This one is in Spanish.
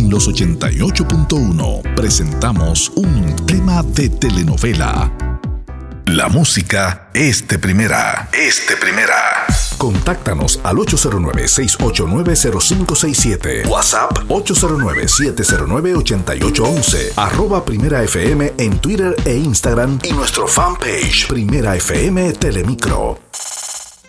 En los 88.1 presentamos un tema de telenovela. La música es de primera. Contáctanos al 809-689-0567. WhatsApp 809-709-8811. @Primera FM en Twitter e Instagram y nuestro fanpage Primera FM Telemicro.